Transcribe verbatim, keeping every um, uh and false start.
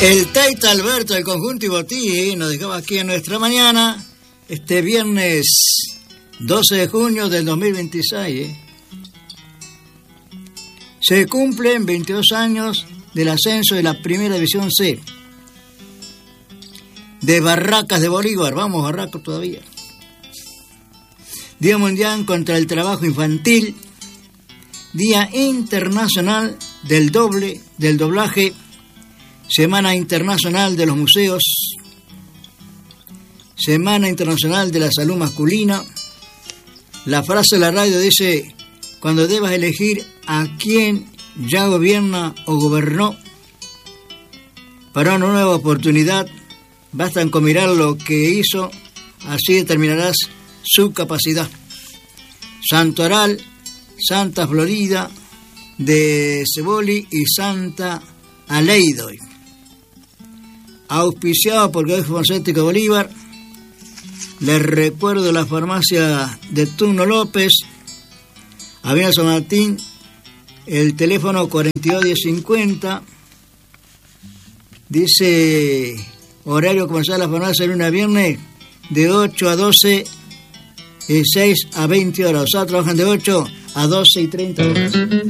El Taita Alberto del conjunto Ibotí nos dejaba aquí en nuestra mañana este viernes doce de junio del dos mil veintiséis. ¿eh? Se cumplen veintidós años del ascenso de la Primera División C de Barracas de Bolívar. Vamos, Barracas todavía. Día Mundial contra el Trabajo Infantil. Día Internacional del Doble, del Doblaje. Semana Internacional de los Museos. Semana Internacional de la Salud Masculina. La frase de la radio dice: cuando debas elegir a quién ya gobierna o gobernó para una nueva oportunidad, bastan con mirar lo que hizo, así determinarás su capacidad. Santoral, Santa Florida de Ceboli y Santa Aleidoy. Auspiciado por Colegio Farmacéutico Bolívar. Les recuerdo la farmacia de Tuno López, Avenida San Martín, el teléfono cuarenta y dos diez cincuenta. Dice horario comercial de la farmacia de lunes a viernes de ocho a doce y seis a veinte horas. O sea, trabajan de ocho a doce y treinta horas.